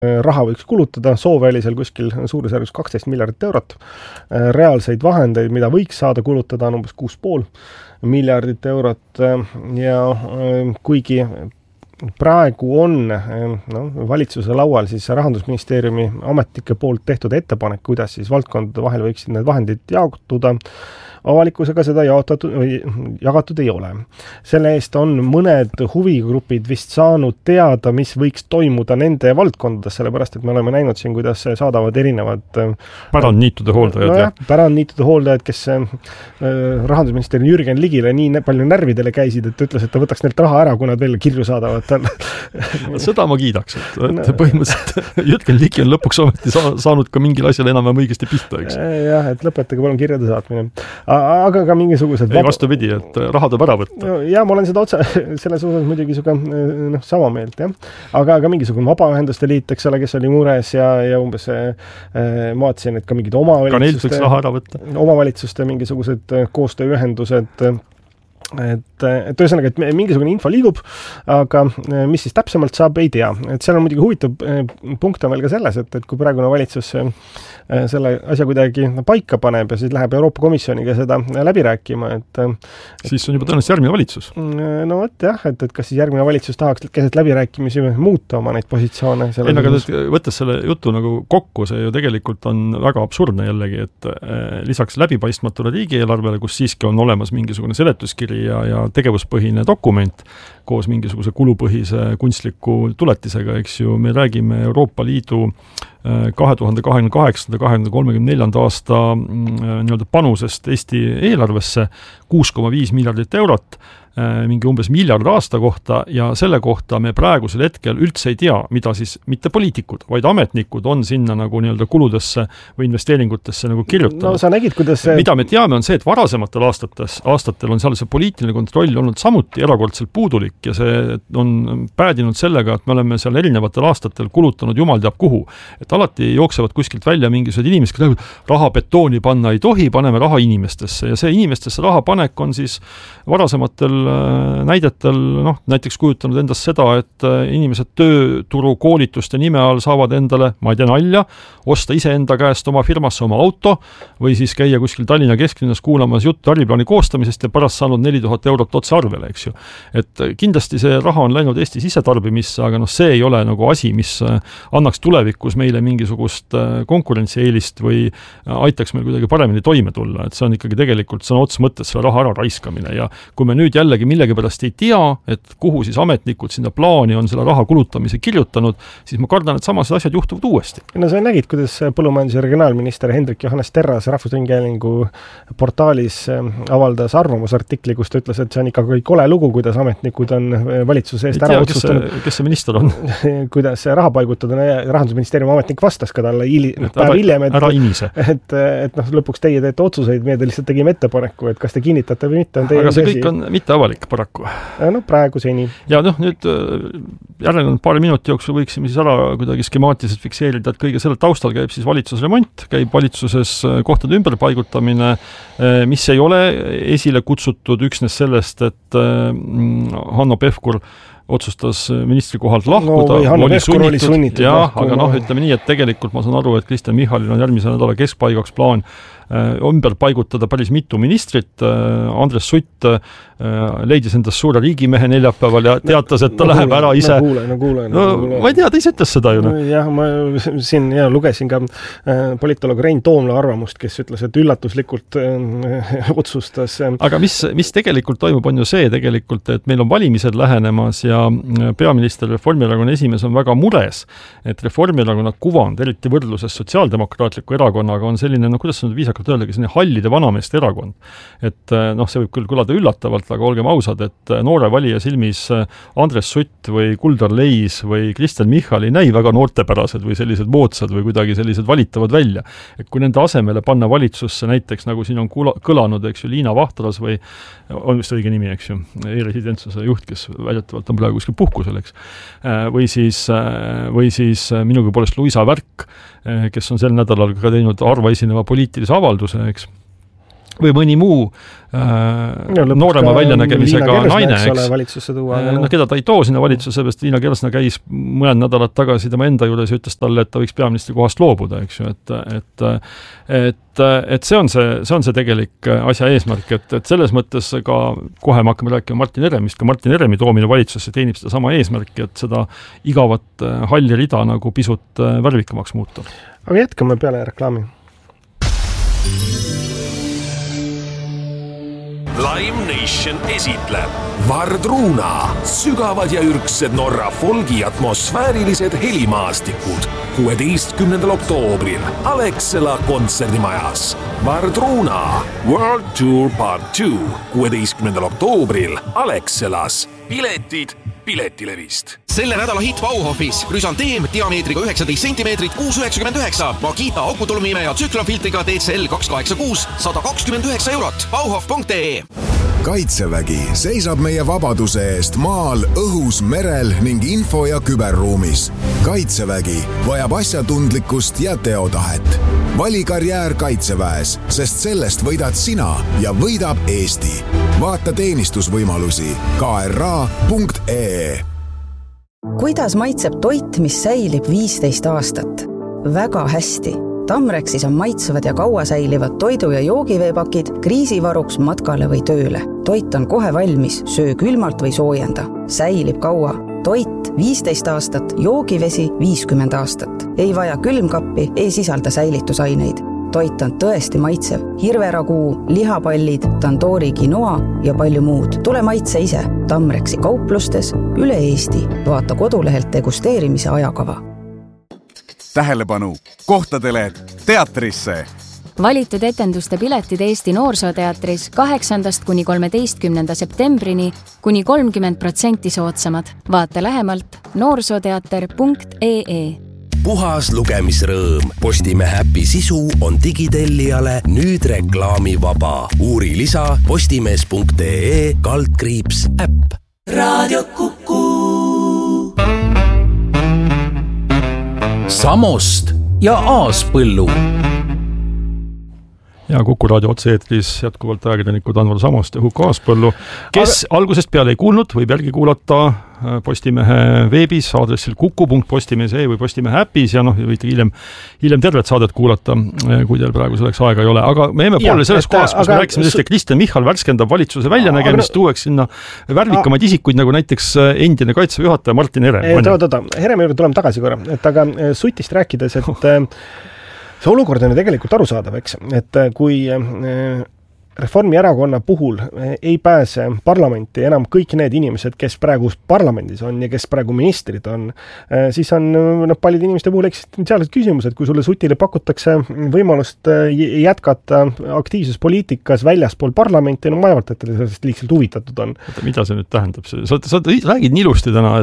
raha võiks kulutada, soov oli seal kuskil suurusjärgus 12 miljardit eurot. Reaalseid vahendeid, mida võiks saada kulutada, on umbes 6,5 miljardit eurot ja kuigi praegu on valitsuse laual siis Rahandusministeeriumi ametnike poolt tehtud ettepanek, kuidas siis valdkondade vahel võiksid need vahendid jaotuda, avalikkusega seda jagatud ei ole. Selle eest on mõned huvigrupid vist saanud teada, mis võiks toimuda nende valdkondades, sellepärast, et me oleme näinud siin, kuidas saadavad erinevad pärandniitude hooldajad. Pärandniitude hooldajad, kes rahandusministeeriumi Jürgen Ligile nii palju närvidele käisid, et ütles, et ta võtaks neilt raha ära, kui nad veel kirju saadavad. Seda ma kiidaks, et põhimõtteliselt Jürgen Ligi on lõpuks ometi saanud ka mingil asjal enam õigesti pihta, eks? Jah, et lõpetage palun kirjade saatmine. Aga ka mingisugused... Ei vastupidi, et raha tuleb ära võtta. Ja ma olen seda otse selles osas muidugi sama meelt, jah. Aga mingisugune vabaühenduste liit, eks ole, kes oli mures ja umbes ma vaatasin, et ka mingid omavalitsuste mingisugused koostööühendused, et ühesõnaga, et mingisugune info liigub, aga mis siis täpsemalt saab, ei tea. Et seal on muidugi huvitav punkt on veel ka selles, et kui praegune valitsus selle asja kuidagi paika paneb ja siis läheb Euroopa Komisjoniga seda läbi rääkima, siis on juba tõenäoliselt järgmine valitsus. No võt jah, et kas siis järgmine valitsus tahaks keset läbirääkimisi muuta oma neid positsioone. Aga võttes selle jutu nagu kokku, see ju tegelikult on väga absurdne jällegi, et lisaks läbipaistmatule riigieelarvele, kus siiski on olemas mingisugune seletuskiri ja tegevuspõhine dokument koos mingisuguse kulupõhise kunstliku tuletisega, eks ju, me räägime Euroopa Liidu 2028-2034 aasta nii-öelda panusest Eesti eelarvesse 6,5 miljardit eurot, mingi umbes miljard aasta kohta ja selle kohta me praegusel hetkel üldse ei tea, mida siis mitte poliitikud, vaid ametnikud on sinna nagu nii-öelda kuludesse või investeeringutesse nagu kirjutanud. No sa nägid, kuidas mida me teame on see, et varasematel aastatel on seal see poliitiline kontroll olnud samuti erakordselt puudulik ja see on päädinud sellega, et me oleme seal erinevatel aastatel kulutanud jumal teab kuhu. Et alati jooksevad kuskilt välja mingisugused inimesed, kes raha betooni panna ei tohi, paneme raha inimestesse ja see inimestesse raha panek on siis varasematel näidetel, näiteks kujutanud endast seda, et inimesed tööturu koolituste nime all saavad endale, ma ei tea, nalja, osta ise enda käest oma firmasse oma auto või siis käia kuskil Tallinna kesklinnas kuulamas juttu äriplaani koostamisest ja pärast saanud 4000 eurot otse arvele, eks ju. Et kindlasti see raha on läinud Eesti sisetarbimisse, aga see ei ole nagu asi, mis annaks tulevikus meile mingisugust konkurentsieelist või aitaks meil kuidagi paremini toime tulla. Et see on ikkagi tegelikult sõna otsa mõttes selle raha ära raiskamine ja kui me nüüd jällegi millegipärast ei tea, et kuhu siis ametnikud sinna plaani on selle raha kulutamise kirjutanud, siis ma kardan, et samased asjad juhtuvad uuesti. No sa nägid, kuidas põllumajandus- ja regionaalminister Hendrik Johannes Terras Rahvusringhäälingu portaalis avaldas arvamusartikli, kus ta ütles, et see on ikka kole lugu, kuidas ametnikud on valitsuse eest ära otsustanud. Kes see minister on? Kuidas raha paigutada, Rahandusministeeriumi ametnik vastas ka talle päev hiljem, et lõpuks teie teete otsuseid, meie te lihtsalt tegime ettepaneku, et kas te kinnitate või mitte. Aga see kõik on mitte avalik paraku. No praegu seni. Ja nüüd järelenud paari minuti jooksul võiksime siis ära kuidagi skemaatiliselt fikseerida, et kõige selle taustal käib siis valitsusremont, käib valitsuses kohtade ümberpaigutamine, mis ei ole esile kutsutud üksnes sellest, et Hanno Pevkur otsustas ministri kohalt lahkuda. Oli sunnitud aga ütleme nii, et tegelikult ma saan aru, et Kristen Michalil on järgmise nädala keskpaigaks plaan ümber paigutada päris mitu ministrit. Andres Sutt leidis endast suure riigimehe neljapäeval ja teatas, et ta läheb ära ise. Ma ei tea, ta ise ütles seda ju. Jah, ma siin lugesin ka politoloog Rein Toomla arvamust, kes ütles, et üllatuslikult otsustas. Aga mis tegelikult toimub, on ju see tegelikult, et meil on valimised lähenemas ja peaminister Reformierakonna esimees on väga mures, et Reformierakonna kuvand, eriti võrdluses sotsiaaldemokraatliku erakonnaga on selline, kuidas on viisakalt öeldagi, selline hallide vanameeste erakond. Et see võib küll kõlada üllatavalt, aga olgem ausad, et noore valija silmis Andres Sutt või Kuldar Leis või Kristen Michal ei näi väga noortepärased või sellised moodsad või kuidagi sellised valitavad välja. Et kui nende asemele panna valitsusse näiteks, nagu siin on kõlanud, eks ju, Liina Vahtras või on vist õige nimi, eks ju, e-residentsuse juht, kes väidetavalt on praegu kuskil puhkusel, eks. Või siis minugi poolest Luisa Värk, kes on sel nädalal ka teinud harva esineva poliitilise avalduse, eks. või mõni muu noorema väljanägemisega naine, valitsusse tuua. Keda ta ei too sinna valitsusse, seepärast Liina Kersna käis mõned nädalad tagasi tema enda juures ja ütles talle, et ta võiks peaministri kohast loobuda, eks ju, et see on see tegelik asja eesmärk, et selles mõttes ka kohe me hakkame rääkima Martin Heremist, ka Martin Heremi toomine valitsusse teenib seda sama eesmärki, et seda igavat halli rida nagu pisut värvikamaks muuta. Aga jätkame peale reklaami. Lime Nation esitleb Vardruna, sügavad ja ürgsed Norra folgi atmosfäärilised helimaastikud 16. oktoobril Alexela kontserdimajas. Vardruna World Tour Part 2 16. oktoobril Alexelas. Piletid Piletilevist. Selle nädala hitt Bauhofis Rüsanteem diameetriga 19 cm 6,99, Makita akutulmime ja tsüklonfiltriga DCL 286 129 €. Bauhof.ee. Kaitsevägi seisab meie vabaduse eest maal, õhus, merel ning info- ja küberruumis. Kaitsevägi vajab asjatundlikkust ja teotahet. Vali karjäär Kaitseväes, sest sellest võidad sina ja võidab Eesti. Vaata teenistusvõimalusi kra.ee. Kuidas maitseb toit, mis säilib 15 aastat? Väga hästi. Tamrexis on maitsevad ja kaua säilivad toidu- ja joogiveepakid kriisivaruks matkale või tööle. Toit on kohe valmis, söö külmalt või soojenda. Säilib kaua. Toit 15 aastat, joogivesi 50 aastat. Ei vaja külmkappi, ei sisalda säilitusaineid. Toit on tõesti maitsev. Hirveraguu, lihapallid, tandoori quinoa ja palju muud. Tule maitse ise. Tamrexi kauplustes üle Eesti. Vaata kodulehelt degusteerimise ajakava. Tähelepanu! Kohtadele teatrisse! Valitud etenduste piletid Eesti Noorsooteatris 8. kuni 13. septembrini kuni 30% soodsamad. Vaata lähemalt noorsooteater.ee. Puhas lugemisrõõm. Postimehe äpi sisu on digitellijale nüüd reklaamivaba. Uuri lisa postimees.ee/äpp. Raadio Kuku. Samost ja Aaspõllu. Ja Kuku raadio otse-eetris jätkuvalt ajakirjanikud Anvar Samost ja Huko Aaspõllu, kes algusest peale ei kuulnud, võib järgi kuulata Postimehe veebis aadressil kuku.postimees.ee või Postimehe äpis ja võite hiljem tervet saadet kuulata, kui teil praegu selleks aega ei ole. Aga me jäime poole selles kohas, kus me rääkisime sellest, et Kristen Michal värskendab valitsuse väljanägemist, tuueks sinna värvikamaid isikuid, nagu näiteks endine kaitseväe juhataja Martin Herem. Heremi juurde tuleme tagasi korra, et aga sutist rääkides, et see olukord on ju tegelikult arusaadav, eks, et kui Reformierakonna puhul ei pääse parlamenti enam kõik need inimesed, kes praegu parlamendis on ja kes praegu ministrid on, siis on paljud inimeste puhul eksistentsiaalsed küsimused, kui sulle sutile pakutakse võimalust jätkata aktiivsuspoliitikas väljaspool parlamenti, ma arvan, et sellest liigselt huvitatud on. Mida see nüüd tähendab? Sa räägid nii ilusti täna,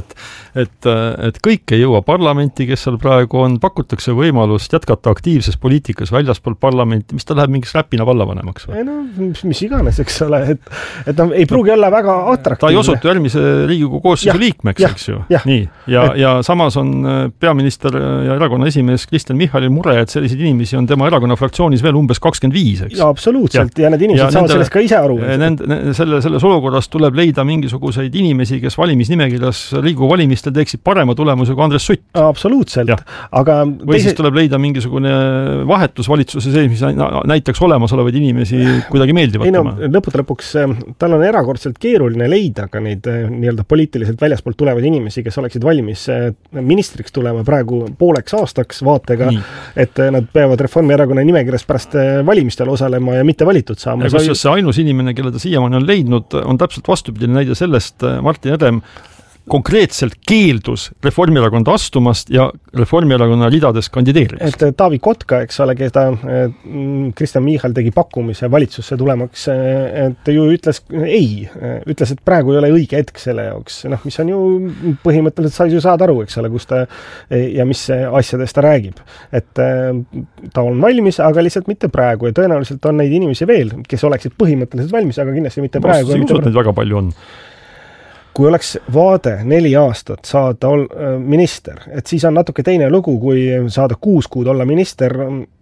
et kõik ei jõua parlamenti, kes seal praegu on, pakutakse võimalust jätkata aktiivses poliitikas väljaspool parlamenti, mis ta läheb mingiks räpina vallavanemaks või? Mis iganes, eks ole, et ei pruugi olla väga atraktiivne. Ta ei osutu järgmise Riigikogu koosseisu liikmeks, eks ju. Nii. Ja samas on peaminister ja erakonna esimees Kristen Michalil mure, et selliseid inimesi on tema erakonna fraktsioonis veel umbes 25, eks? Ja absoluutselt, ja need inimesed saavad sellest ka ise aru. Selles olukorras tuleb leida mingisuguseid inimesi, kes valimisnimekirjas Riigikogu valimistel teeksid parema tulemuse kui Andres Sutt. Absoluutselt. Või siis tuleb leida mingisugune vahetusvalitsuse sees, mis näitaks olemasolevaid inimesi kuidagi meeldivad. Lõppude lõpuks tal on erakordselt keeruline leida ka neid nii-öelda poliitiliselt väljaspoolt tulevaid inimesi, kes oleksid valmis ministriks tulema praegu pooleks aastaks vaatega, et nad peavad Reformierakonna nimekirjas pärast valimistel osalema ja mitte valitud saama. Ja kus see ainus inimene, kelle ta siiamaani on leidnud, on täpselt vastupidine näide sellest Martin Herem konkreetselt keeldus Reformierakonda astumast ja Reformierakonna ridades kandideerimist. Et Taavi Kotka, eks ole, keda Kristen Michal tegi pakkumise valitsusse tulemaks, et ju ütles ei, ütles, et praegu ei ole õige hetk selle jaoks, mis on ju põhimõtteliselt sa ju saad aru, eks ole, kus ta ja mis asjadest ta räägib. Et ta on valmis, aga lihtsalt mitte praegu ja tõenäoliselt on neid inimesi veel, kes oleksid põhimõtteliselt valmis, aga kindlasti mitte praegu. Ma usud, neid väga palju on. Kui oleks vaade 4 aastat saada minister, et siis on natuke teine lugu, kui saada 6 kuud olla minister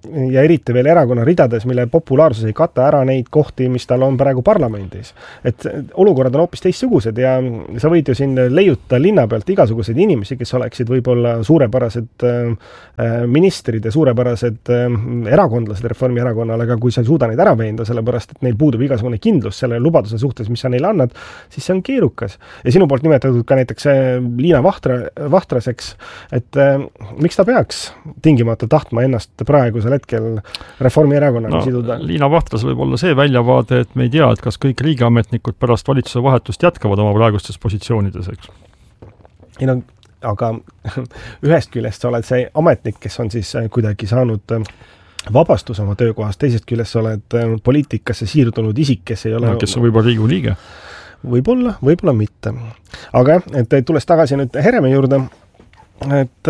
ja eriti veel erakonna ridades, mille populaarsus ei kata ära neid kohti, mis tal on praegu parlamendis. Et olukorrad on hoopis teistsugused ja sa võid ju siin leiuta linna pealt igasuguseid inimesi, kes oleksid võib-olla suurepärased ministrid ja suurepärased erakondlased Reformierakonnale, aga kui sa ei suuda neid ära veenda, sellepärast, et neil puudub igasugune kindlus selle lubaduse suhtes, mis sa neile annad, siis see on keerukas. Ja sinu poolt nimetatud ka näiteks Liina Vahtraseks, et miks ta peaks tingimata tahtma ennast praegusel hetkel Reformierakonnaga siduda? Liina Vahtras võib olla see väljavaade, et me ei tea, et kas kõik riigiametnikud pärast valitsuse vahetust jätkavad oma praegustes positsioonides, eks? Ei no, aga ühest küljest sa oled see ametnik, kes on siis kuidagi saanud vabastus oma töökohast, teisest küljest sa oled poliitikasse siirdunud isik, kes ei ole... No, kes on võib-olla Riigikogu liige. Võib-olla mitte. Aga et tulles tagasi nüüd Heremi juurde, et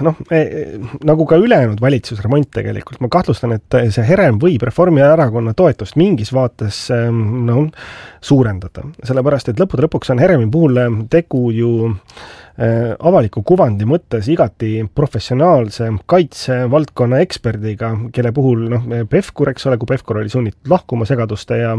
nagu ka ülejäänud valitsusremont tegelikult, ma kahtlustan, et see Herem võib Reformierakonna toetust mingis vaates suurendada. Sellepärast, et lõpuks on Heremi puhul tegu ju avaliku kuvandi mõttes igati professionaalse kaitsevaldkonna eksperdiga, kelle puhul Pevkur, eks ole, kui Pevkur oli sunnitud lahkuma segaduste ja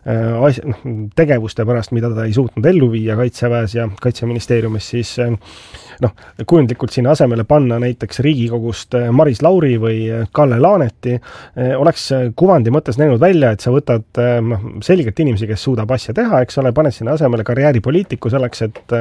tegevuste pärast, mida ta ei suutnud ellu viia Kaitseväes ja Kaitseministeeriumis, siis kujundlikult sinna asemele panna näiteks Riigikogust Maris Lauri või Kalle Laaneti, oleks kuvandi mõttes näinud välja, et sa võtad selgelt inimesi, kes suudab asja teha, eks ole, paned sinna asemele karjääripoliitiku selleks, et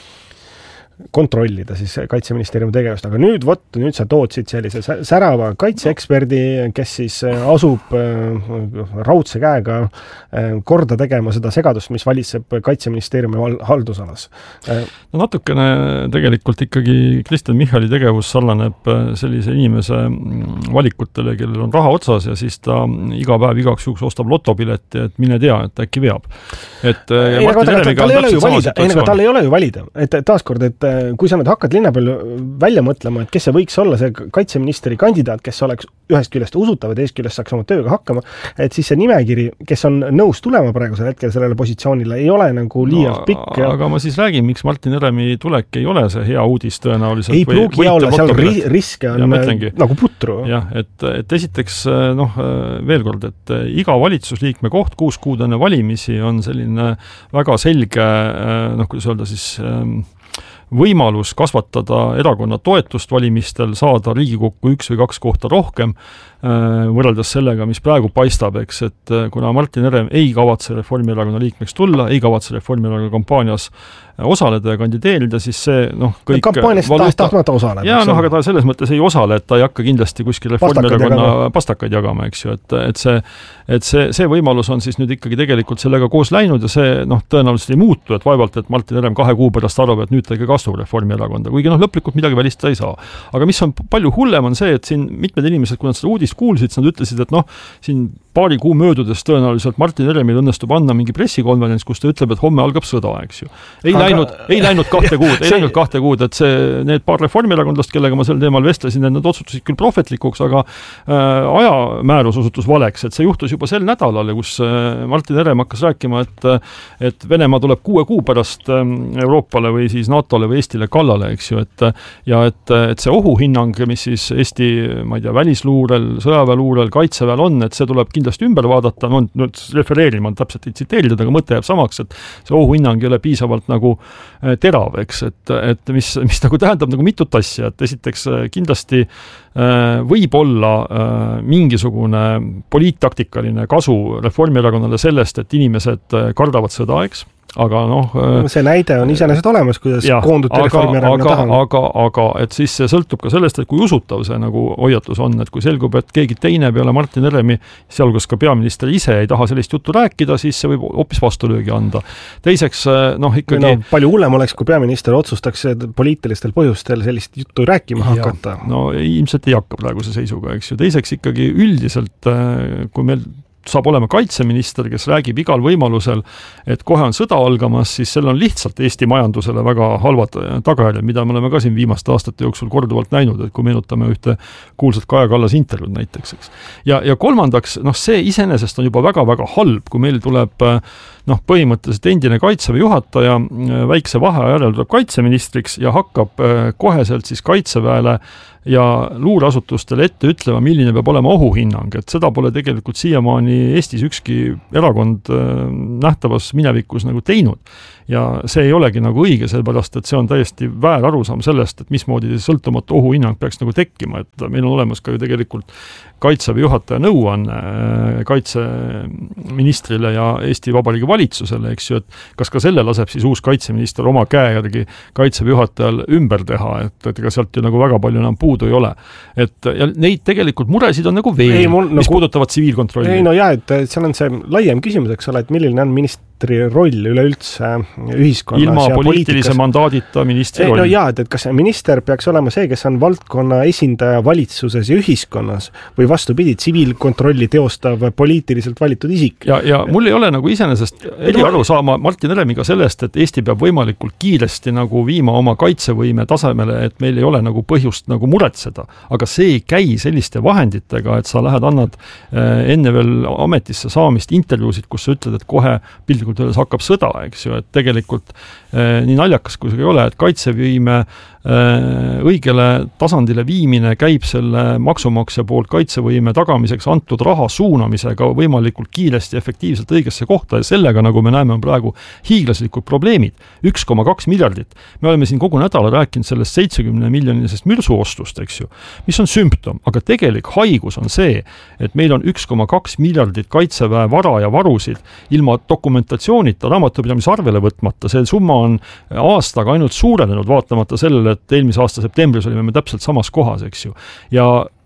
kontrollida siis Kaitseministeeriumi tegevust, aga nüüd sa tood siit sellise särava kaitseeksperdi, kes siis asub raudse käega korda tegema seda segadust, mis valitseb Kaitseministeeriumi haldusalas. No natukene tegelikult ikkagi Kristen Michali tegevus sarnaneb sellise inimese valikutele, kellel on raha otsas ja siis ta iga päev igaks juhuks ostab lotopileti, et mine tea, et äkki veab. Tal ei ole ju valida. Et taaskord, et kui sa nüüd hakkad linna peal välja mõtlema, et kes see võiks olla see kaitseministeri kandidaat, kes oleks ühest küljest usutav ja teist küljest saaks oma tööga hakkama, et siis see nimekiri, kes on nõus tulema praegusel hetkel sellele positsioonile, ei ole nagu liialt pikk. Aga ma siis räägin, miks Martin Heremi tulek ei ole see hea uudis tõenäoliselt. Ei pruugi olla, seal riske on nagu putru. Jah, et esiteks veel kord, et iga valitsusliikme koht 6 kuud enne valimisi on selline väga selge, kuidas öelda siis võimalus kasvatada erakonna toetust valimistel, saada Riigikokku 1 või 2 kohta rohkem, võrreldes sellega, mis praegu paistab, eks, et kuna Martin Herem ei kavatse Reformierakonna liikmeks tulla, ei kavatse Reformierakonna kampaanias osaleda ja kandideerida, siis see kõik kampaanias tahtmata osaleda. Jaa, aga ta selles mõttes ei osale, et ta ei hakka kindlasti kuskil Reformierakonna pastakaid jagama, eks ju, et see võimalus on siis nüüd ikkagi tegelikult sellega koos läinud ja see tõenäoliselt ei muutu, et vaevalt, et Martin Herem 2 kuu pärast arvab, et nüüd ta ikka astub Reformierakonda, kuigi lõplikult midagi välistada ei saa. Aga mis on palju hullem on see, et siin mitmed inimesed, kui nad seda uudist kuulsid, nad ütlesid, et siin paari kuu möödudes tõenäoliselt Martin Heremil õnnestub anda mingi pressikonverents, kus ta ütleb, et homme algab sõda, eks ju. Ei läinud 2 kuud, et need paar reformierakondlast, kellega ma sel teemal vestlesin, et nad otsustasid küll prohvetlikuks, aga ajamäärus osutus valeks, et see juhtus juba sel nädalal, kus Martin Herem hakkas rääkima, et Venemaa tuleb 6 kuu pärast Euroopale või siis NATOle või Eestile kallale, eks ju, et see ohuhinnang, mis siis Eesti, ma ei tea, välisluurel, sõjaväeluurel, kaitseväel on, et see tuleb kindlasti ümber vaadata, nüüd refereerima täpselt ei tsiteerida, aga mõte jääb samaks, et see ohuhinnang ei ole piisavalt nagu terav, eks, et mis nagu tähendab nagu mitut asja, et esiteks kindlasti võib olla mingisugune poliittaktikaline kasu Reformierakonnale sellest, et inimesed kardavad sõda, eks, aga see näide on iseenesest olemas, kuidas koonduti Reformierakonna taha. Aga et siis see sõltub ka sellest, et kui usutav see nagu hoiatus on, et kui selgub, et keegi teine peale Martin Heremi, sealhulgas ka peaminister ise ei taha sellist juttu rääkida, siis see võib hoopis vastulöögi anda. Teiseks, ikkagi... palju hullem oleks, kui peaminister otsustaks poliitilistel põhjustel sellist juttu rääkima hakata. Ilmselt ei hakka praeguse seisuga, eks ju. Teiseks ikkagi üldiselt, kui meil saab olema kaitseminister, kes räägib igal võimalusel, et kohe on sõda algamas, siis seal on lihtsalt Eesti majandusele väga halvad tagajärjed, mida me oleme ka siin viimaste aastate jooksul korduvalt näinud, et kui meenutame ühte kuulsat Kaja Kallas intervjuud näiteks. Eks. Ja kolmandaks, see iseenesest on juba väga-väga halb, kui meil tuleb põhimõtteliselt endine Kaitseväe juhataja väikse vaheaja järel tuleb kaitseministriks ja hakkab koheselt siis Kaitseväele ja luureasutustele ette ütlema, milline peab olema ohuhinnang, et seda pole tegelikult siiamaani Eestis ükski erakond nähtavas minevikus nagu teinud. Ja see ei olegi nagu õige, sellepärast, et see on täiesti väär arusaam sellest, et mismoodi sõltumatu ohuhinnang peaks nagu tekkima, et meil on olemas ka ju tegelikult Kaitseväe juhataja nõuanne kaitseministrile ja Eesti Vabariigi valitsusele, eks ju, et kas ka selle laseb siis uus kaitseminister oma käe järgi Kaitseväe juhatajal ümber teha, et ega sealt ju nagu väga palju enam puudu ei ole. Et ja neid tegelikult muresid on nagu veel, mis puudutavad tsiviilkontrolli. Ei no jah, et seal on see laiem küsimus, eks ole, et milline on ministri roll üleüldse ühiskonnas ilma ja poliitilise mandaadita ministri roll. No jah, et kas minister peaks olema see, kes on valdkonna esindaja valitsuses ja ühiskonnas või vastupidi, tsiviilkontrolli teostav poliitiliselt valitud isik. Ja mul ei ole nagu iseenesest aru saama Martin Heremiga sellest, et Eesti peab võimalikult kiiresti nagu viima oma kaitsevõime tasemele, et meil ei ole nagu põhjust nagu muretseda. Aga see ei käi selliste vahenditega, et sa lähed, annad enne veel ametisse saamist intervjuusid, kus sa ütled, et kohe pildikult öeldes hakkab sõda, eks ju, et tegelikult nii naljakas kui see ei ole, et kaitsevõime õigele tasandile viimine käib selle maksumaksja poolt kaitsevõime tagamiseks antud raha suunamisega võimalikult kiiresti efektiivselt õigesse kohta ja sellega, nagu me näeme, on praegu hiiglaslikud probleemid. 1,2 miljardit. Me oleme siin kogu nädala rääkinud sellest 70 miljonilisest mürsuostust, eks ju, mis on sümptom, aga tegelik haigus on see, et meil on 1,2 miljardit kaitseväe vara ja varusid ilma dokumentatsioonita, raamatupidamise arvele võtmata. See summa on aastaga ainult suurenenud, vaatamata sellele, et eelmise aasta septembris olime me täpselt samas kohas, eks ju. Ja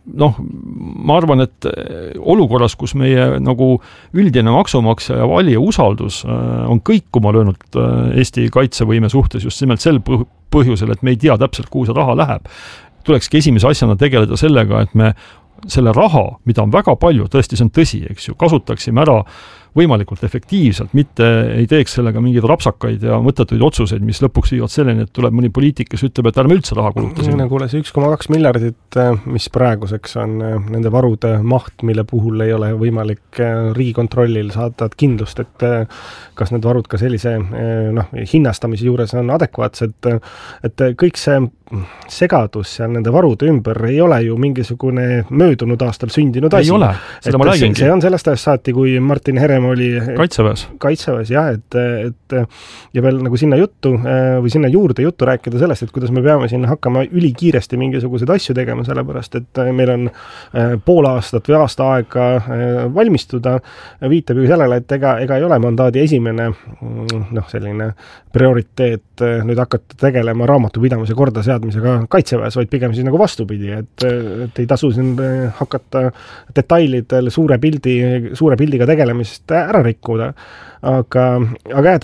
ma arvan, et olukorras, kus meie nagu üldine maksumaksja ja valija usaldus on kõikuma löönud Eesti kaitsevõime suhtes just nimelt sel põhjusel, et me ei tea täpselt, kuhu see raha läheb, tulekski esimese asjana tegeleda sellega, et me selle raha, mida on väga palju, tõesti see on tõsi, eks ju, kasutaksime ära võimalikult efektiivselt, mitte ei teeks sellega mingeid rapsakaid ja mõttetuid otsuseid, mis lõpuks viivad selleni, et tuleb mõni poliitik, kes ütleb, et ärme üldse raha kulutasime. Kuule, see 1,2 miljardit, mis praeguseks on nende varude maht, mille puhul ei ole võimalik Riigikontrollil saada kindlust, et kas need varud ka sellise hinnastamise juures on adekvaatsed, et kõik see segadus ja nende varude ümber ei ole ju mingisugune möödunud aastal sündinud asi. Ei ole, seda ma räägingi. See on sellest ajast saati, kui Martin Herem oli Kaitseväes, jah, et ja veel nagu sinna juttu või sinna juurde juttu rääkida sellest, et kuidas me peame siin hakkama ülikiiresti mingisuguseid asju tegema, sellepärast, et meil on pool aastat või aasta aega valmistuda, viitab ju sellele, et ega ei ole mandaadi esimene selline prioriteet nüüd hakata tegelema raamatupidamise korda seadmisega Kaitseväes, vaid pigem siis nagu vastupidi, et ei tasu siin hakata detailidel suure pildiga tegelemist ära rikkuda. Aga jah,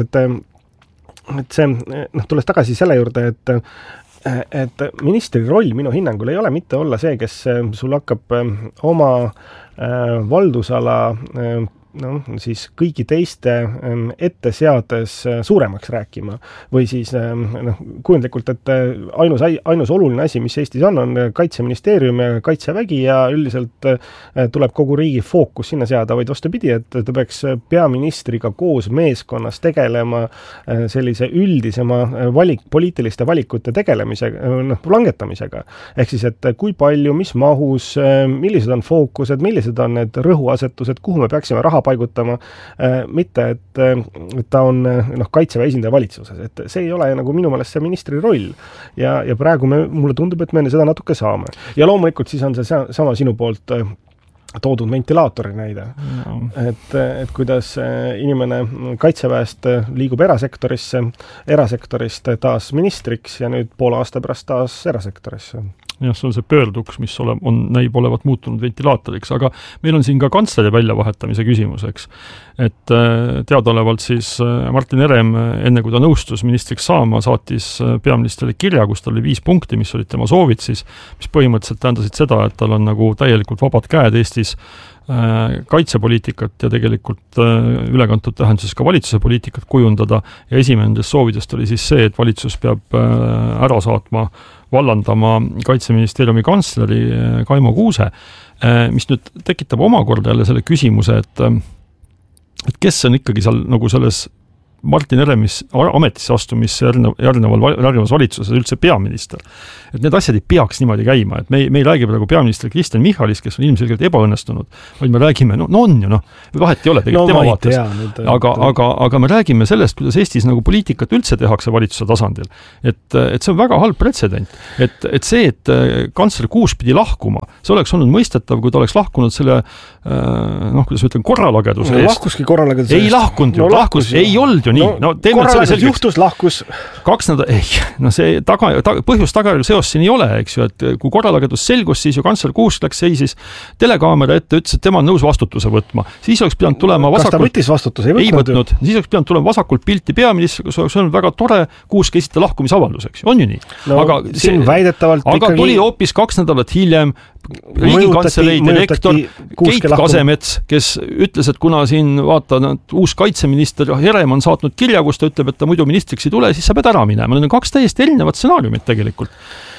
et see, tulles tagasi selle juurde, et ministri roll minu hinnangul ei ole mitte olla see, kes sul hakkab oma valdusala siis kõigi teiste ette seades suuremaks rääkima või siis kujundlikult, et ainus oluline asi, mis Eestis on Kaitseministeerium ja Kaitsevägi ja üldiselt tuleb kogu riigi fookus sinna seada, vaid vastupidi, et ta peaks peaministriga koos meeskonnas tegelema sellise üldisema poliitiliste valikute langetamisega. Ehk siis, et kui palju, mis mahus, millised on fookused, millised on need rõhuasetused, kuhu me peaksime raha paigutama, mitte, et ta on Kaitseväe esindaja valitsuses, et see ei ole nagu minu meelest see ministri roll ja praegu mulle tundub, et me seda natuke saame. Ja loomulikult siis on see sama sinu poolt toodud ventilaatori näide, et kuidas inimene Kaitseväest liigub erasektorist taas ministriks ja nüüd poole aasta pärast taas erasektorisse. Jah, see on see pöörduks, mis näib olevat muutunud ventilaatoriks, aga meil on siin ka kantsleri väljavahetamise küsimus, eks. Et teadaolevalt siis Martin Herem, enne kui ta nõustus ministriks saama, saatis peaministrile kirja, kus tal oli 5 punkti, mis olid tema soovid siis, mis põhimõtteliselt tähendasid seda, et tal on nagu täielikult vabad käed Eestis kaitsepoliitikat ja tegelikult ülekantud tähenduses ka valitsuse poliitikat kujundada ja esimene nendest soovidest oli siis see, et valitsus peab ära saatma, vallandama Kaitseministeeriumi kantsleri Kaimo Kuuse, mis nüüd tekitab omakorda jälle selle küsimuse, et kes on ikkagi seal nagu selles Martin Heremis ametisse astumisse järgnevas valitsuses üldse peaminister. Et need asjad ei peaks niimoodi käima, et me ei räägi praegu peaminister Kristen Michalist, kes on ilmselgelt ebaõnnestunud, vaid me räägime, no on ju, vahet ei ole tegelikult tema vaates. Aga me räägime sellest, kuidas Eestis nagu poliitikat üldse tehakse valitsuse tasandil. Et see on väga halb pretsedent. Et see, et kantsler Kuus pidi lahkuma, see oleks olnud mõistetav, kui ta oleks lahkunud selle, kuidas ütlen, korralageduse eest. Lahkuski korralageduse eest. Ei lahkunud ju, ei olnud ju nii. Korralagedus juhtus, lahkus. 2 nädalat, see põhjus-tagajärg seos siin ei ole, eks ju, et kui korralagedus selgus, siis ju kantsler Kuus seisis telekaamera ette, ütles, et tema on nõus vastutuse võtma. Siis oleks pidanud tulema vasakult... Kas ta võttis vastutuse? Ei võtnud. Siis oleks pidanud tulema vasakult pilti peaministri, kus oleks olnud väga tore Kuuski esita lahkumisavalduseks. On ju nii? Aga tuli hoopis 2 nädalat hiljem Riigikantselei direktor Keit Kasemets, kes ütles, et kuna siin uus kaitseminister Herem on saatnud kirja, kus ta ütleb, et ta muidu ministriks ei tule, siis sa pead ära minema. Need on 2 täiesti erinevad stsenaariumid tegelikult.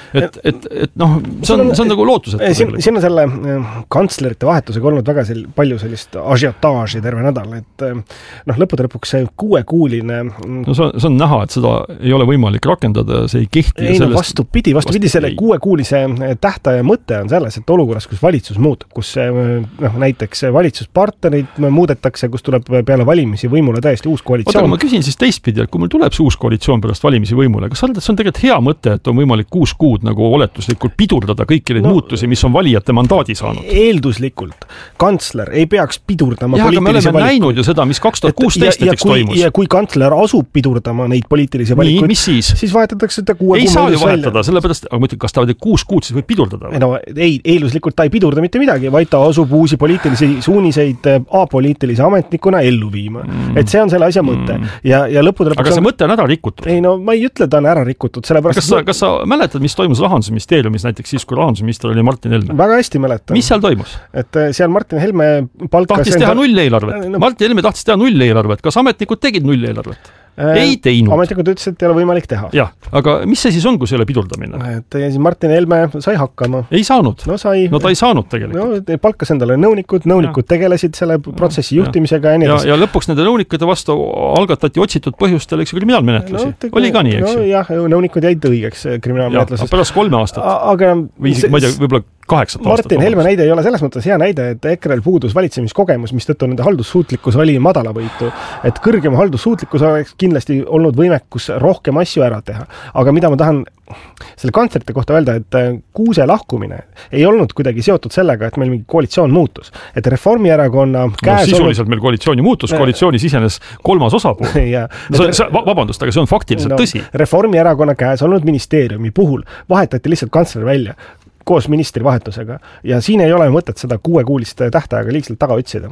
See on nagu lootusetu. Siin on selle kantslerite vahetusega olnud väga palju sellist ažiotaaži terve nädal, et lõppude lõpuks see 6-kuuline... see on näha, et seda ei ole võimalik rakendada, see ei kehti. Vastupidi, selle 6-kuulise tähtaja mõte on selles, et olukorras, kus valitsus muutub, kus näiteks valitsuspartnerid muudetakse, kus tuleb peale valimisi võimule täiesti uus koalitsioon. Aga ma küsin siis teistpidi, et kui meil tuleb see uus koalitsioon pärast valimisi võimule, kas see on tegelikult hea mõte, et on võimalik 6 kuud nagu oletuslikult pidurdada kõiki neid muutusi, mis on valijate mandaadi saanud. Eelduslikult kantsler ei peaks pidurdama poliitilisi valikuid. Me oleme näinud ju seda, mis 2016 näiteks toimus. Ja kui kantsler asub pidurdama neid poliitilisi valikuid, siis vahetatakse seda 6 kuud. Ei saa ju vahetada, sellepärast, aga ma ütlen, kas ta 6 kuud siis võib pidurdada? Eelduslikult ta ei pidurda mitte midagi, vaid ta asub uusi poliitilisi suuniseid apoliitilise ametnikuna ellu viima. Et see on selle asja mõte. Ja lõppude aga see mõte on ära rikutud. Ma ei ütle, ta on ära rikutud. Kas sa mäletad, mis toimus Rahandusministeeriumis näiteks siis, kui rahandusminister oli Martin Helme? Väga hästi mäletan. Mis seal toimus? Et seal Martin Helme palkas... Tahtis teha nulleelarvet. Martin Helme tahtis teha nulleelarvet. Kas ametnikud tegid nulleelarvet? Ei teinud. Ametnikud ütlesid, et ei ole võimalik teha. Jah, aga mis see siis on, kui see ei ole pidurdamine? Et Martin Helme sai hakkama. Ei saanud. No ta ei saanud tegelikult. Palkas endale nõunikud tegelesid selle protsessi juhtimisega ja nii edasi. Ja lõpuks nende nõunikude vastu algatati otsitud põhjustel, eks kriminaalmenetlusi. Oli ka nii, eks ju? Jah, nõunikud jäid õigeks kriminaalmenetluses. Pärast 3 aastat. Või isegi, ma ei tea, võib-olla 8 aastat. Martin Helme näide ei ole selles mõttes hea näide, et EKRE-l puudus valitsemiskogemus, mis tõttu nende haldussuutlikkus oli madalavõitu. Et kõrgema haldussuutlikkus oleks kindlasti olnud võimekus rohkem asju ära teha. Aga mida ma tahan selle kantslerite kohta öelda, et Kuuse lahkumine ei olnud kuidagi seotud sellega, et meil mingi koalitsioon muutus. Et Reformierakonna käes sisuliselt meil koalitsiooni muutus, koalitsioonis isenes 3. osapool. Vabandust, aga see on faktiliselt tõsi. Reformierakonna käes olnud ministeeriumi puhul vahetati lihtsalt kantsler välja koos ministri vahetusega. Ja siin ei ole mõtet seda 6-kuulist tähtaega liigselt taga otsida.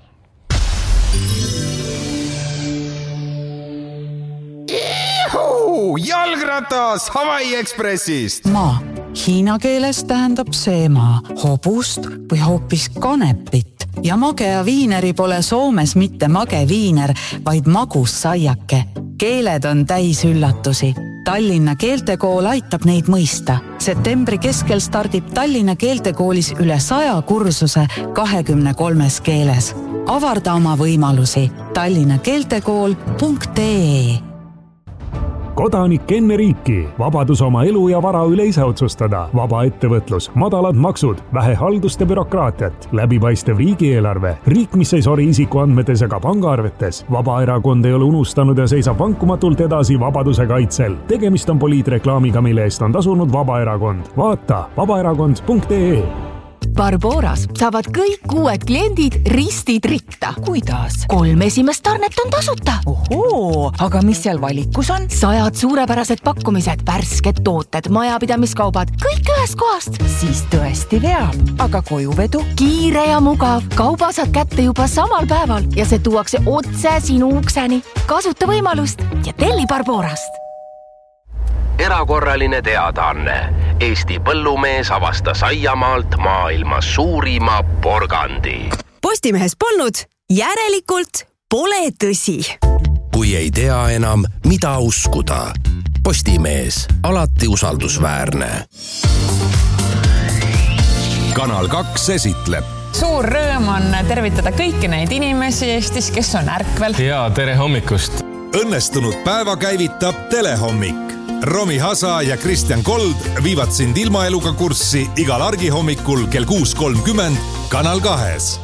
Jalgratas Hawaii Expressist! Maa. Hiina keeles tähendab see maa hobust või hoopis kanepit. Ja magea viineri pole Soomes mitte mage viiner, vaid magus saiake. Keeled on täis üllatusi. Tallinna keeltekool aitab neid mõista. Septembri keskel stardib Tallinna keeltekoolis üle 100 kursuse 23 keeles. Avarda oma võimalusi tallinnakeeltekool.ee. Kodanik enne riiki, vabadus oma elu ja vara üle ise otsustada, vaba ettevõtlus, madalad maksud, vähe haldust ja bürokraatiat, läbipaistev riigieelarve, riik, mis ei sori isikuandmetes ega pangaarvetes. Vabaerakond ei ole unustanud ja seisab vankumatult edasi vabaduse kaitsel. Tegemist on poliitreklaamiga, mille eest on tasunud Vabaerakond. Vaata vabaerakond.ee. Barboras saavad kõik uued kliendid ristid ritta. Kuidas? 3 esimest tarnet on tasuta. Ohoo, aga mis seal valikus on? 100 suurepärased pakkumised, värsked tooted, majapidamiskaubad, kõik ühest kohast. Siis tõesti veab, aga kojuvedu? Kiire ja mugav, kauba saad kätte juba samal päeval ja see tuuakse otse sinu ukseni. Kasuta võimalust ja telli Barborast. Erakorraline teadaanne. Eesti põllumees avastas aiamaalt maailma suurima porgandi. Postimehes polnud, järelikult pole tõsi. Kui ei tea enam, mida uskuda. Postimees, alati usaldusväärne. Kanal 2 esitleb Suur rõõm on tervitada kõiki neid inimesi Eestis, kes on ärkvel. Ja tere hommikust! Õnnestunud päeva käivitab Telehommik. Romi Hasa ja Kristjan Kold viivad sind ilmaeluga kurssi igal argihommikul kell 6.30 Kanal 2.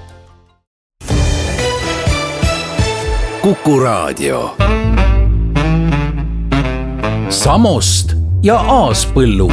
Kuku Raadio. Samost ja Aaspõllu.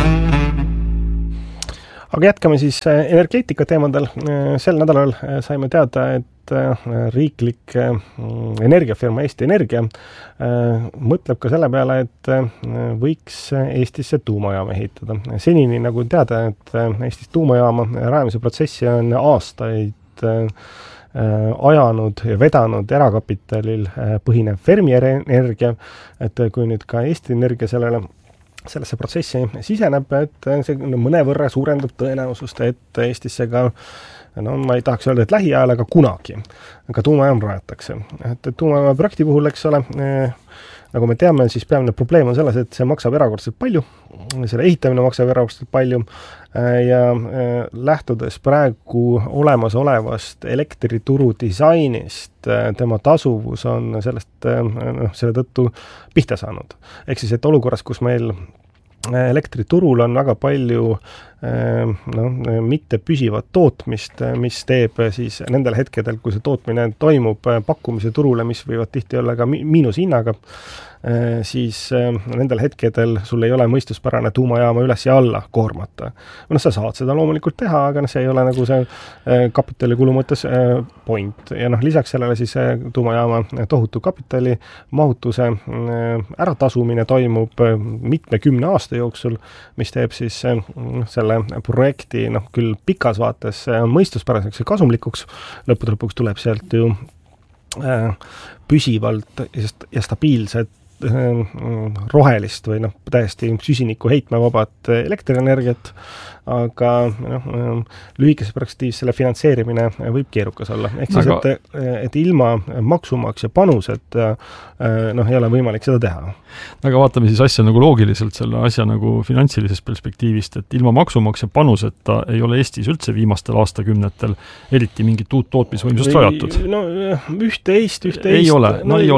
Aga jätkame siis energeetika teemadel. Sel nädalal saime teada, et riiklik energiafirma Eesti Energia mõtleb ka selle peale, et võiks Eestisse tuumajaama ehitada. Senini, nagu teada, et Eestis tuumajaama rajamise protsessi on aastaid ajanud ja vedanud erakapitalil põhinev Fermi Energia, et kui nüüd ka Eesti Energia sellesse protsessi siseneb, et see mõnevõrra suurendab tõenäosust, et Eestisse ka, ma ei tahaks öelda, et lähiajal, aga kunagi ka tuumajaam rajatakse. Et tuumajaama projekti puhul, eks ole, nagu me teame, siis peamine probleem on selles, et see maksab erakordselt palju, selle ehitamine maksab erakordselt palju ja lähtudes praegu olemasolevast elektrituru disainist, tema tasuvus on selle tõttu pihta saanud. Ehk siis, et olukorras, kus meil elektriturul on väga palju mitte püsivat tootmist, mis teeb siis nendel hetkedel, kui see tootmine toimub pakkumise turule, mis võivad tihti olla ka miinushinnaga, siis nendel hetkedel sul ei ole mõistuspärane tuumajaama üles ja alla koormata. Sa saad seda loomulikult teha, aga see ei ole nagu see kapitalikulu mõttes point. Ja lisaks sellele siis tuumajaama tohutu kapitali mahutuse äratasumine toimub mitmekümne aasta jooksul, mis teeb siis selle projekti küll pikas vaates mõistuspäraseks ja kasumlikuks. Lõppude lõpuks tuleb sealt ju püsivalt ja stabiilset rohelist või täiesti süsiniku heitmevabad elektrienergiat, aga lühikese perspektiivis selle finantseerimine võib keerukas olla. Ehk siis, et ilma maksumaksja panuseta ei ole võimalik seda teha. Aga vaatame siis asja nagu loogiliselt, selle asja nagu finantsilisest perspektiivist, et ilma maksumaksja panuseta ei ole Eestis üldse viimastel aastakümnetel eriti mingit uut tootmisvõimsust rajatud. Üht-teist. Ei ole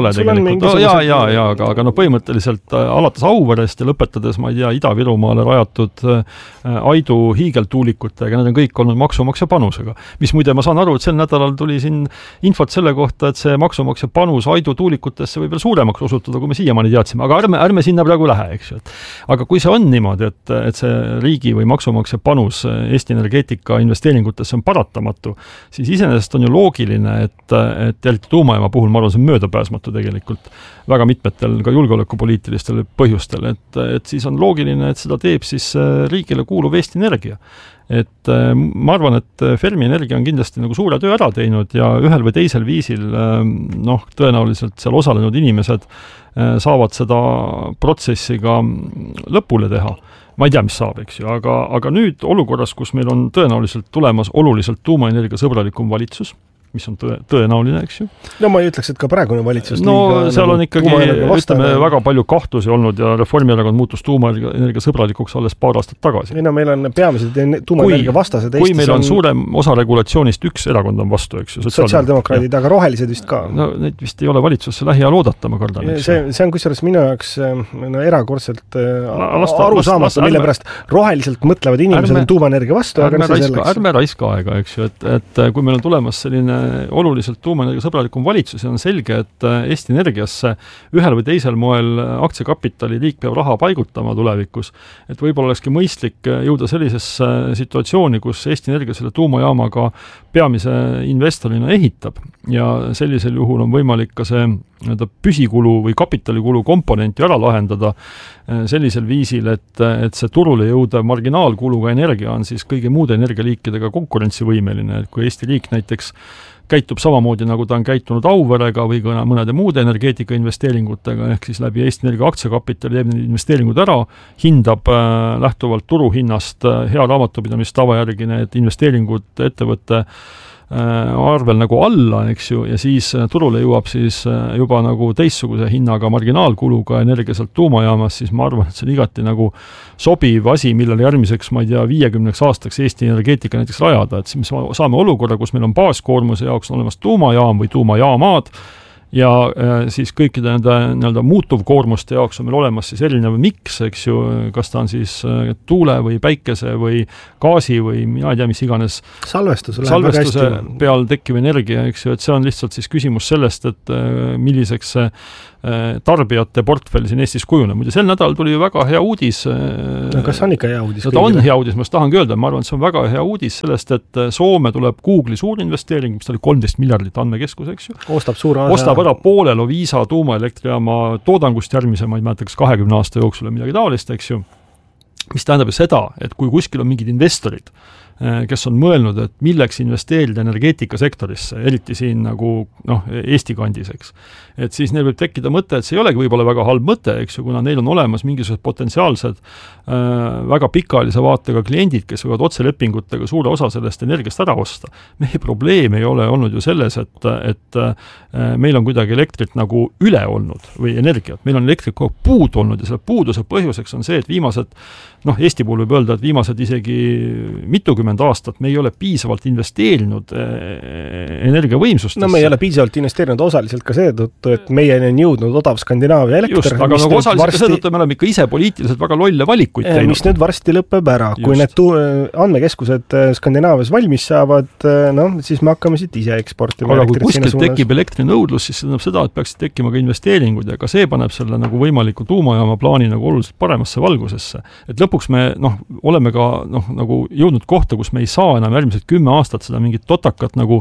tegelikult. Aga põhimõtteliselt alates Auverest ja lõpetades, ma ei tea, Ida-Virumaale rajatud Aidu hiigeltuulikutega, need on kõik olnud maksumaksja panusega. Mis muide, ma saan aru, et sel nädalal tuli siin infot selle kohta, et see maksumaksja panus Aidu tuulikutesse võib veel suuremaks osutuda, kui me siiamaani teadsime. Aga ärme sinna praegu lähe, eks ju. Aga kui see on niimoodi, et see riigi või maksumaksja panus Eesti energeetika investeeringutesse on paratamatu, siis iseenesest on ju loogiline, et tuumajaama puhul, ma arvan, see on möödapääsmatu tegelikult väga mitmetel ka julgeolekupoliitilistel põhjustel, et siis on loogiline, et seda teeb siis riigile kuuluv Eesti Energia. Et ma arvan, et Fermi Energia on kindlasti nagu suure töö ära teinud ja ühel või teisel viisil tõenäoliselt seal osalenud inimesed saavad seda protsessi ka lõpule teha. Ma ei tea, mis saab, eks ju, aga nüüd olukorras, kus meil on tõenäoliselt tulemas oluliselt tuumaenergia sõbralikum valitsus, mis on tõenäoline, eks ju. No ma ei ütleks, et ka praegune valitsus seal on ikkagi, ütleme, väga palju kahtlusi olnud ja Reformierakond muutus tuumaenergia sõbralikuks alles paar aastat tagasi. Meil on peamiselt tuumaenergia vastased Eestis. Kui meil on suurem osa regulatsioonist, üks erakond on vastu, eks ju. Sotsiaaldemokraadid, aga rohelised vist ka. Neid vist ei ole valitsusse lähiajal oodata, ma kardan. See on kusjuures minu jaoks erakordselt arusaamatu, mille pärast roheliselt mõtlevad inimesed on tuumaenergia vastu, aga ärme raiska aega, eks ju, et kui meil on tulemas selline oluliselt tuumaenergia sõbralikum valitsus ja on selge, et Eesti Energiasse ühel või teisel moel aktsiakapitali liik peab raha paigutama tulevikus, et võib-olla olekski mõistlik jõuda sellisesse situatsiooni, kus Eesti Energia selle tuumajaamaga peamise investorina ehitab ja sellisel juhul on võimalik ka see püsikulu või kapitalikulu komponenti ära lahendada sellisel viisil, et see turule jõuda marginaalkuluga energia on siis kõigi muude energialiikidega konkurentsivõimeline, et kui Eesti riik näiteks käitub samamoodi, nagu ta on käitunud Auverega või mõnede muude energeetika investeeringutega, ehk siis läbi Eesti Energia aktsiakapitali teeb investeeringud ära, hindab lähtuvalt turuhinnast hea raamatupidamistava järgi need investeeringud ettevõtte arvel nagu alla, eks ju, ja siis turule jõuab siis juba nagu teistsuguse hinnaga marginaalkuluga energia sealt tuumajaamas, siis ma arvan, et see on igati nagu sobiv asi, millele järgmiseks, ma ei tea, 50 aastaks Eesti energeetika näiteks rajada, et siis me saame olukorra, kus meil on baaskoormuse jaoks on olemas tuumajaam või tuumajaamad, ja siis kõikide nende muutuvkoormuste jaoks on meil olemas siis erinev miks, eks ju, kas ta on siis tuule või päikese või gaasi või mina ei tea, mis iganes salvestuse peal tekkiv energia, eks ju, et see on lihtsalt siis küsimus sellest, et milliseks see tarbijate portfell siin Eestis kujuneb. Muide, sel nädal tuli ju väga hea uudis. No, kas on ikka hea uudis? Ta on hea uudis, ma tahangi öelda, ma arvan, et see on väga hea uudis sellest, et Soome tuleb Google'i suur investeering, mis oli 13 miljardit andmekeskus, eks ju. Ostab ära poole Loviisa tuumaelektrijaama toodangust järgmise, ma ei mäleta, kas 20 aasta jooksul või midagi taolist, eks ju. Mis tähendab ju seda, et kui kuskil on mingid investorid, kes on mõelnud, et milleks investeerida energeetikasektorisse, eriti siin nagu Eesti kandis, eks. Et siis neil võib tekkida mõte, et see ei olegi võib-olla väga halb mõte, eks ju, kuna neil on olemas mingisugused potentsiaalsed väga pikaajalise vaatega kliendid, kes võivad otselepingutega suure osa sellest energiast ära osta. Meie probleem ei ole olnud ju selles, et meil on kuidagi elektrit nagu üle olnud või energiat. Meil on elektrit kogu puudu olnud ja selle puuduse põhjuseks on see, et viimased, Eesti puhul võib öelda, et viimased isegi mitukümmend aastat me ei ole piisavalt investeerinud energiavõimsustesse. No me ei ole piisavalt investeerinud osaliselt ka seetõttu, et meieni on jõudnud odav Skandinaavia elekter. Just, aga nagu osaliselt ka seetõttu me oleme ikka ise poliitiliselt väga lolle valikuid teinud. Mis nüüd varsti lõpeb ära. Just. Kui need andmekeskused Skandinaavias valmis saavad, siis me hakkame siit ise eksportima. Aga kui kuskilt tekib elektrinõudlus, siis see tähendab seda, et peaksid tekkima ka investeeringud ja ka see paneb selle nagu võimaliku tuumajaama plaani nagu oluliselt paremasse valgusesse. Et lõpuks me oleme ka nagu jõudnud kohta, kus me ei saa enam järgmised 10 aastat seda mingit totakat nagu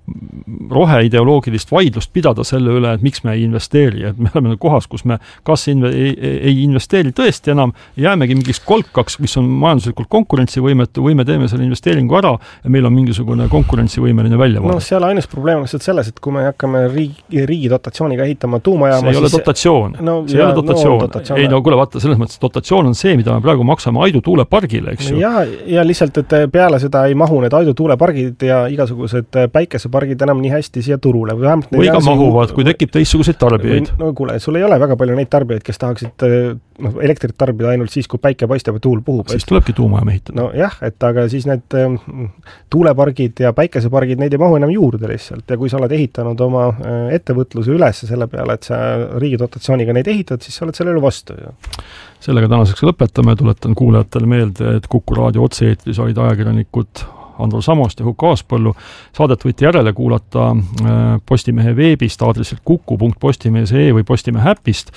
roheideoloogilist vaidlust pidada selle üle, et miks me ei investeeri, et me oleme kohas, kus me kas ei investeeri tõesti enam, jäämegi mingis kolkaks, mis on majanduslikult konkurentsivõimetu, või me teeme selle investeeringu ära ja meil on mingisugune konkurentsivõimeline väljavaade. Seal ainus probleem on lihtsalt selles, et kui me hakkame riigi dotatsiooniga ehitama tuumajaama, see ei ole dotatsioon. See ei ole dotatsioon. Ei, kuule, vaata, selles mõttes dotatsioon on see, mida me praegu maksame Aidu tuulepargile, eks ju. Ja lihtsalt, et peale seda ei mahu need Aidu tuulepargid ja igasugused päikesepargid enam nii hästi siia turule. Või ka mahuvad, kui tekib teistsuguseid tarbijaid. No kuule, sul ei ole väga palju neid tarbijaid, kes tahaksid elektrit tarbida ainult siis, kui päike paistab ja tuul puhub. Siis tulebki tuumajaam ehitada. No jah, et aga siis need tuulepargid ja päikesepargid, neid ei mahu enam juurde lihtsalt. Ja kui sa oled ehitanud oma ettevõtluse üles selle peale, et sa riigi dotatsiooniga neid ehitad, siis sa oled selle üle vastu. Sellega tänaseks lõpetame, tuletan kuulajatele meelde, et Kuku raadio otse-eetris olid ajakirjanikud Andro Samost ja Huko Aaspõllu. Saadet võite järele kuulata Postimehe veebist aadressilt kuku.postimees.ee või Postimehe äpist.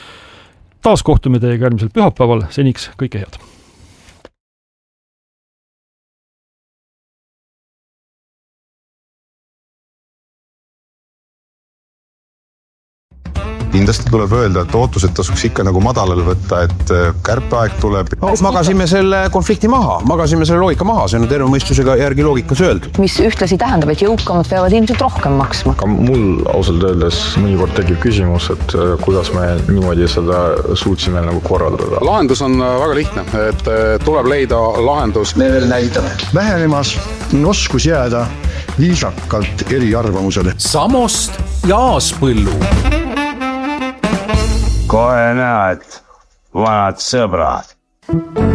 Taas kohtume teiega järgmisel pühapäeval, seniks kõike head. Kindlasti tuleb öelda, et ootused tasuks ikka nagu madalale võtta, et kärpeaeg tuleb. Magasime selle konflikti maha, magasime selle loogika maha, see on terve mõistusega järgi loogikas öeldud. Mis ühtlasi tähendab, et jõukamad peavad ilmselt rohkem maksma. Ka mul ausalt öeldes mõnikord tekib küsimus, et kuidas me niimoodi seda suutsime nagu korraldada. Lahendus on väga lihtne, et tuleb leida lahendus. Me veel näitame. Vähenemas on oskus jääda viisakalt eri arvamusele. Samost ja Aaspõllu. Kohe näed, vanad sõbrad.